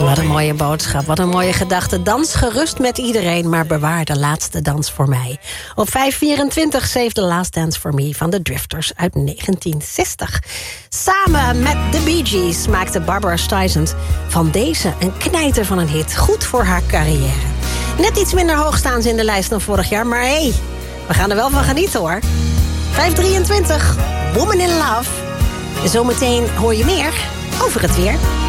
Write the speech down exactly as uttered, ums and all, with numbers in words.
Wat een mooie boodschap, wat een mooie gedachte. Dans gerust met iedereen, maar bewaar de laatste dans voor mij. Op vijf vierentwintig Save the Last Dance for Me van de Drifters uit negentien zestig. Samen met de Bee Gees maakte Barbara Streisand van deze een knijter van een hit. Goed voor haar carrière. Net iets minder hoog staan ze in de lijst dan vorig jaar, maar hé, hey, we gaan er wel van genieten hoor. vijf drieëntwintig, Woman in Love. Zometeen hoor je meer over het weer.